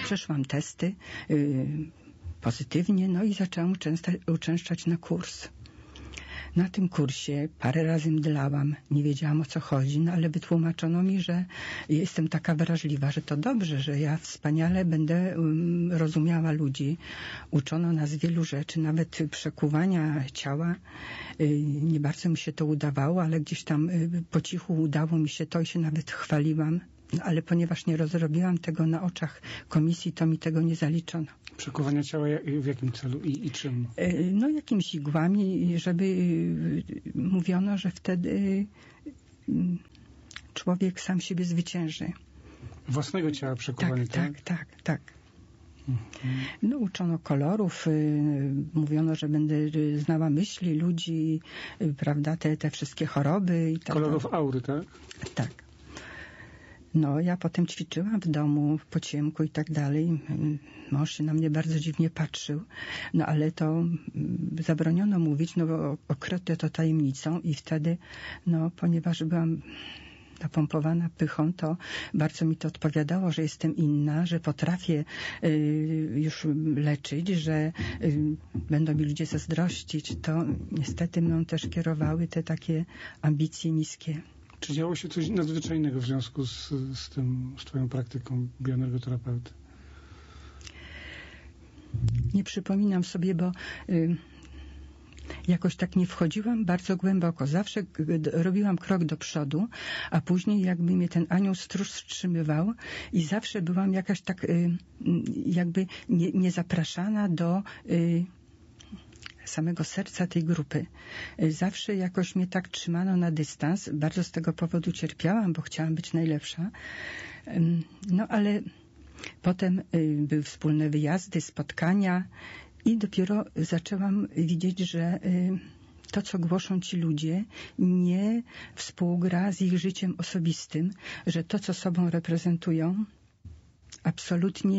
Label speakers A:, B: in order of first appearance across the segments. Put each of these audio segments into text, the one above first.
A: Przeszłam testy pozytywnie, no i zaczęłam uczęszczać na kurs. Na tym kursie parę razy mdlałam, nie wiedziałam o co chodzi, no ale wytłumaczono mi, że jestem taka wrażliwa, że to dobrze, że ja wspaniale będę rozumiała ludzi. Uczono nas wielu rzeczy, nawet przekuwania ciała. Nie bardzo mi się to udawało, ale gdzieś tam po cichu udało mi się to i się nawet chwaliłam. No, ale ponieważ nie rozrobiłam tego na oczach komisji, to mi tego nie zaliczono.
B: Przekuwania ciała w jakim celu i czym?
A: No jakimiś igłami, żeby mówiono, że wtedy człowiek sam siebie zwycięży.
B: Własnego ciała przekuwania,
A: tak. No, uczono kolorów, mówiono, że będę znała myśli ludzi, prawda, te wszystkie choroby. I tak.
B: Kolorów aury, tak?
A: Tak. No, ja potem ćwiczyłam w domu po ciemku i tak dalej. Mąż się na mnie bardzo dziwnie patrzył. No, ale to zabroniono mówić, no bo okryte to tajemnicą i wtedy, no, ponieważ byłam napompowana pychą, to bardzo mi to odpowiadało, że jestem inna, że potrafię już leczyć, że będą mi ludzie zazdrościć. To niestety mną też kierowały te takie ambicje niskie.
B: Czy działo się coś nadzwyczajnego w związku z twoją praktyką bioenergoterapeuty? Nie
A: przypominam sobie, bo jakoś tak nie wchodziłam bardzo głęboko. Zawsze robiłam krok do przodu, a później jakby mnie ten anioł stróż wstrzymywał i zawsze byłam jakaś tak jakby niezapraszana do samego serca tej grupy. Zawsze jakoś mnie tak trzymano na dystans. Bardzo z tego powodu cierpiałam, bo chciałam być najlepsza. No ale potem były wspólne wyjazdy, spotkania i dopiero zaczęłam widzieć, że to, co głoszą ci ludzie, nie współgra z ich życiem osobistym, że to, co sobą reprezentują, absolutnie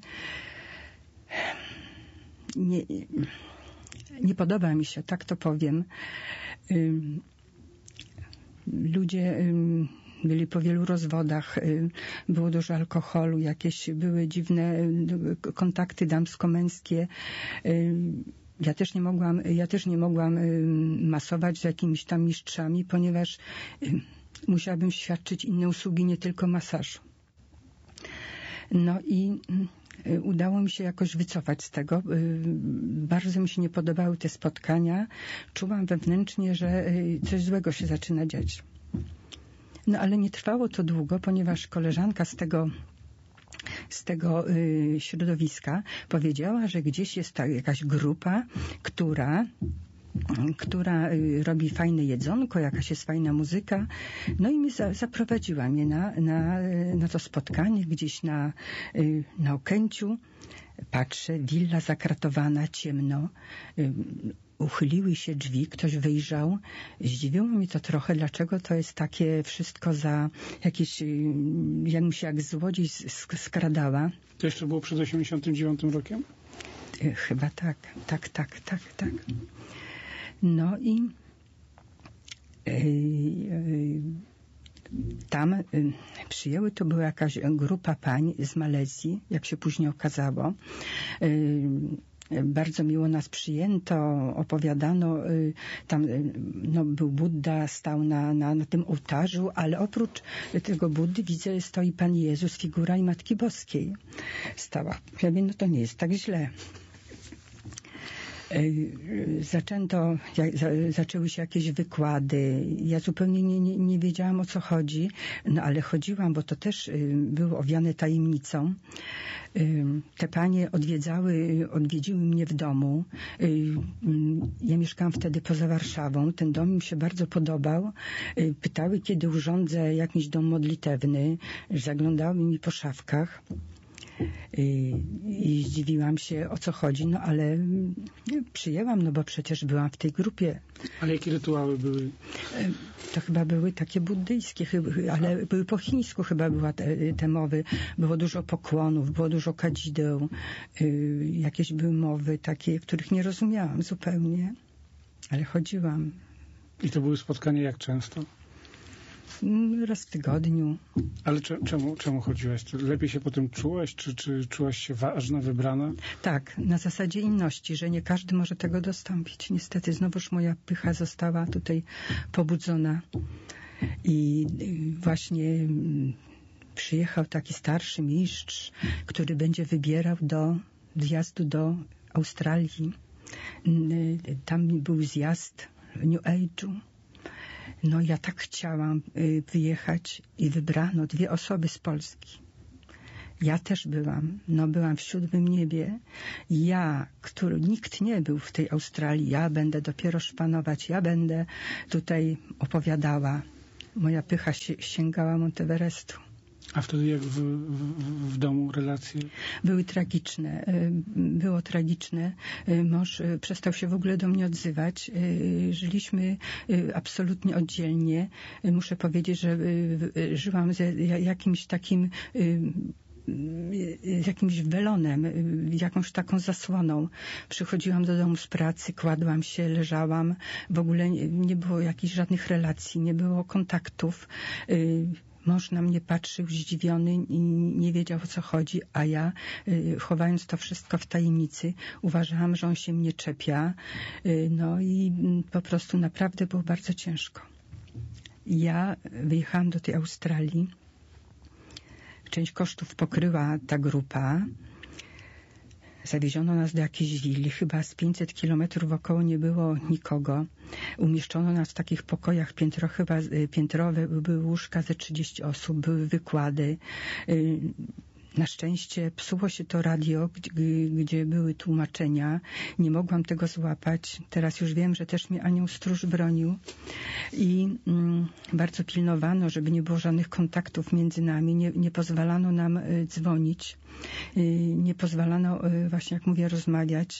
A: nie podoba mi się, tak to powiem. Ludzie byli po wielu rozwodach, było dużo alkoholu, jakieś były dziwne kontakty damsko-męskie. Ja też nie mogłam masować z jakimiś tam mistrzami, ponieważ musiałabym świadczyć inne usługi, nie tylko masażu. No i udało mi się jakoś wycofać z tego. Bardzo mi się nie podobały te spotkania. Czułam wewnętrznie, że coś złego się zaczyna dziać. No ale nie trwało to długo, ponieważ koleżanka z tego środowiska powiedziała, że gdzieś jest jakaś grupa, która robi fajne jedzonko, jakaś jest fajna muzyka. No i zaprowadziła mnie na to spotkanie gdzieś na Okęciu. Patrzę, willa zakratowana, ciemno. Uchyliły się drzwi, ktoś wyjrzał. Zdziwiło mnie to trochę, dlaczego to jest takie wszystko za jakieś, jakbym się jak złodziej skradała.
B: To jeszcze było przed 89 rokiem?
A: Chyba tak. No i tam przyjęły, to była jakaś grupa pań z Malezji, jak się później okazało. Bardzo miło nas przyjęto, opowiadano, tam był Budda, stał na tym ołtarzu, ale oprócz tego Buddy widzę, stoi Pan Jezus, figura i Matki Boskiej stała. Ja wiem, no to nie jest tak źle. Zaczęły się jakieś wykłady. Ja zupełnie nie wiedziałam, o co chodzi, no ale chodziłam, bo to też było owiane tajemnicą. Te panie odwiedziły mnie w domu. Ja mieszkałam wtedy poza Warszawą. Ten dom mi się bardzo podobał. Pytały, kiedy urządzę jakiś dom modlitewny. Zaglądały mi po szafkach. I zdziwiłam się, o co chodzi, no ale przyjęłam, no bo przecież byłam w tej grupie.
B: Ale jakie rytuały były?
A: To chyba były takie buddyjskie, ale były po chińsku chyba była te mowy. Było dużo pokłonów, było dużo kadzideł, jakieś były mowy takie, których nie rozumiałam zupełnie, ale chodziłam.
B: I to były spotkania jak często?
A: raz w tygodniu.
B: Ale czemu chodziłaś? Lepiej się potem czułaś? Czy czułaś się ważna, wybrana?
A: Tak, na zasadzie inności, że nie każdy może tego dostąpić. Niestety znowuż moja pycha została tutaj pobudzona. I właśnie przyjechał taki starszy mistrz, który będzie wybierał do wjazdu do Australii. Tam był zjazd New Age'u. No ja tak chciałam wyjechać i wybrano 2 osoby z Polski. Ja też byłam w 7. niebie. Nikt nie był w tej Australii, ja będę dopiero szpanować, ja będę opowiadała. Moja pycha sięgała Monteverestu.
B: A wtedy jak w domu relacje?
A: Były tragiczne. Było tragiczne. Mąż przestał się w ogóle do mnie odzywać. Żyliśmy absolutnie oddzielnie. Muszę powiedzieć, że żyłam z jakimś takim jakimś welonem, jakąś taką zasłoną. Przychodziłam do domu z pracy, kładłam się, leżałam. W ogóle nie było jakichś żadnych relacji, nie było kontaktów. Mąż na mnie patrzył zdziwiony i nie wiedział, o co chodzi, a ja, chowając to wszystko w tajemnicy, uważałam, że on się mnie czepia. No i po prostu naprawdę było bardzo ciężko. Ja wyjechałam do tej Australii. Część kosztów pokryła ta grupa. Zawieziono nas do jakiejś willi, chyba z 500 kilometrów wokoło nie było nikogo. Umieszczono nas w takich pokojach piętrowe, były łóżka ze 30 osób, były wykłady. Na szczęście psuło się to radio, gdzie były tłumaczenia. Nie mogłam tego złapać. Teraz już wiem, że też mnie anioł stróż bronił. I bardzo pilnowano, żeby nie było żadnych kontaktów między nami. Nie pozwalano nam dzwonić. Nie pozwalano, właśnie jak mówię, rozmawiać.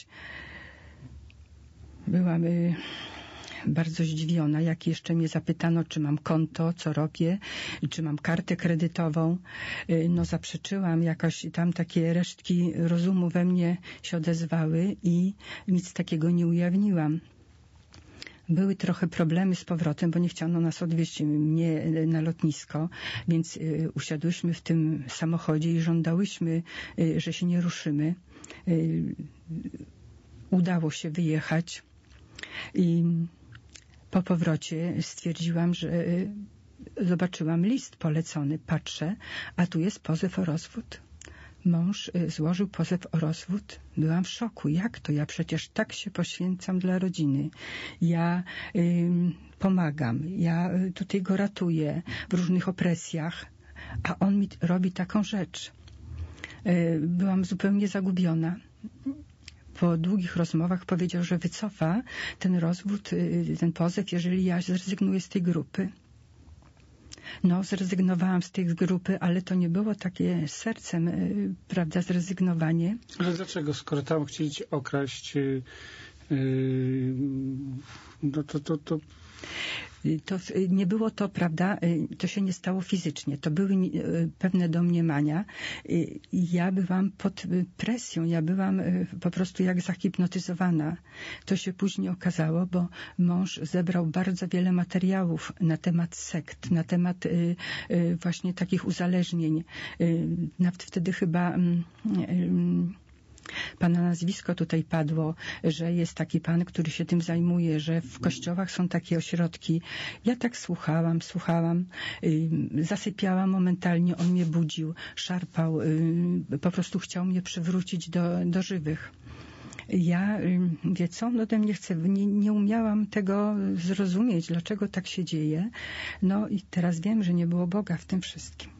A: Byłam bardzo zdziwiona, jak jeszcze mnie zapytano, czy mam konto, co robię, czy mam kartę kredytową. No zaprzeczyłam, jakoś tam takie resztki rozumu we mnie się odezwały i nic takiego nie ujawniłam. Były trochę problemy z powrotem, bo nie chciano nas odwieźć mnie na lotnisko, więc usiadłyśmy w tym samochodzie i żądałyśmy, że się nie ruszymy. Udało się wyjechać i po powrocie stwierdziłam, że zobaczyłam list polecony, patrzę, a tu jest pozew o rozwód. Mąż złożył pozew o rozwód. Byłam w szoku. Jak to? Ja przecież tak się poświęcam dla rodziny. Ja pomagam. Ja tutaj go ratuję w różnych opresjach, a on mi robi taką rzecz. Byłam zupełnie zagubiona. Po długich rozmowach powiedział, że wycofa ten rozwód, ten pozew, jeżeli ja zrezygnuję z tej grupy. No, zrezygnowałam z tej grupy, ale to nie było takie sercem, prawda, zrezygnowanie.
B: Ale dlaczego? Skoro tam chcieli cię okraść, no to
A: nie było to, prawda, to się nie stało fizycznie. To były pewne domniemania. Ja byłam pod presją, ja byłam po prostu jak zahipnotyzowana. To się później okazało, bo mąż zebrał bardzo wiele materiałów na temat sekt, na temat właśnie takich uzależnień. Nawet wtedy chyba pana nazwisko tutaj padło, że jest taki pan, który się tym zajmuje, że w kościołach są takie ośrodki. Ja tak słuchałam, zasypiałam momentalnie, on mnie budził, szarpał, po prostu chciał mnie przywrócić do żywych. Ja, wie co, on ode mnie chce, nie umiałam tego zrozumieć, dlaczego tak się dzieje. No i teraz wiem, że nie było Boga w tym wszystkim.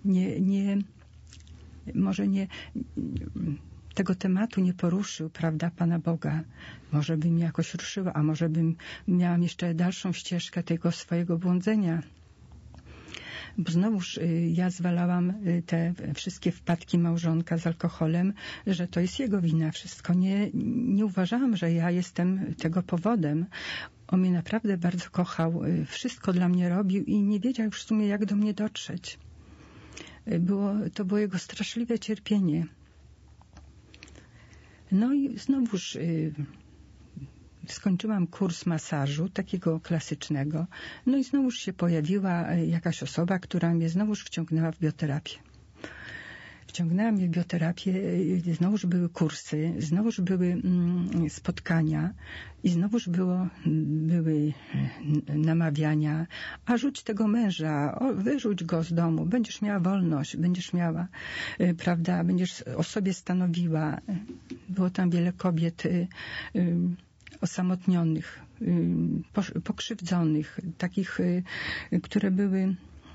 A: Może nie tego tematu nie poruszył, prawda, Pana Boga. Może bym jakoś ruszyła, a może bym miałam jeszcze dalszą ścieżkę tego swojego błądzenia. Bo znowuż ja zwalałam te wszystkie wpadki małżonka z alkoholem, że to jest jego wina wszystko. Nie uważałam, że ja jestem tego powodem. On mnie naprawdę bardzo kochał, wszystko dla mnie robił i nie wiedział już w sumie, jak do mnie dotrzeć. To było jego straszliwe cierpienie. No i znowuż skończyłam kurs masażu, takiego klasycznego, no i znowuż się pojawiła jakaś osoba, która mnie znowuż wciągnęła w bioterapię. Wciągnęła mnie w bioterapię, znowuż były kursy, znowuż były spotkania i znowuż były namawiania, a rzuć tego męża, wyrzuć go z domu, będziesz miała wolność, będziesz miała, prawda, będziesz o sobie stanowiła. Było tam wiele kobiet osamotnionych, pokrzywdzonych, takich, które były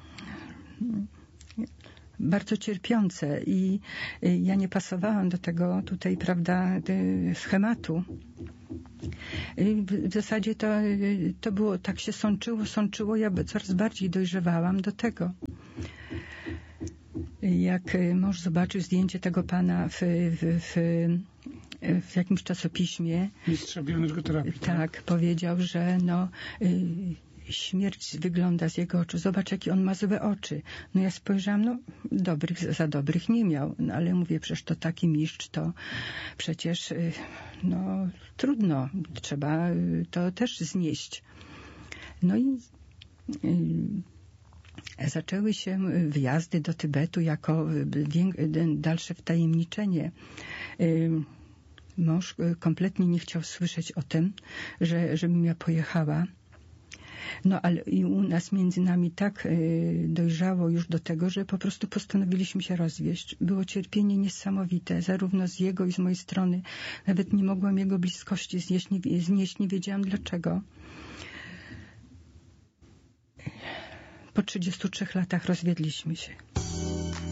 A: bardzo cierpiące i ja nie pasowałam do tego tutaj, prawda, schematu. W zasadzie to było, tak się sączyło, ja coraz bardziej dojrzewałam do tego. Jak mąż zobaczył zdjęcie tego pana w jakimś czasopiśmie.
B: Mistrza bioenergoterapii.
A: Tak, powiedział, że śmierć wygląda z jego oczu. Zobacz, jakie on ma złe oczy. No ja spojrzałam, za dobrych nie miał. No ale mówię, przecież to taki mistrz, to przecież trudno. Trzeba to też znieść. No i zaczęły się wyjazdy do Tybetu jako dalsze wtajemniczenie. Mąż kompletnie nie chciał słyszeć o tym, żebym ja pojechała. No ale i u nas między nami tak dojrzało już do tego, że po prostu postanowiliśmy się rozwieść. Było cierpienie niesamowite, zarówno z jego i z mojej strony. Nawet nie mogłam jego bliskości znieść, nie wiedziałam dlaczego. Po 33 latach rozwiedliśmy się.